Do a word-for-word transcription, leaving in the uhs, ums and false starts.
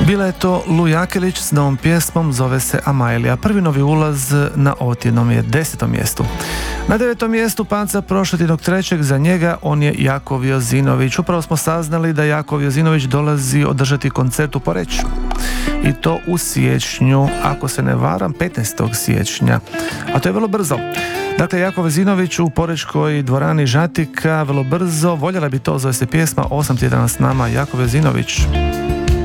Bila je to Lu Jakelić s novom pjesmom, zove se Amailija. Prvi novi ulaz na otjednom je desetom mjestu. Na devetom mjestu panca prošlotjednog trećeg, za njega on je Jakov Jozinović. Upravo smo saznali da Jakov Jozinović dolazi održati koncert u Poreču. I to u siječnju, ako se ne varam, petnaestog siječnja. A to je vrlo brzo. Dakle, Jakov Jozinović u porečkoj dvorani Žatika, vrlo brzo. Voljela bi to, zove se pjesma Osam tjedana s nama, Jakov Jozinović.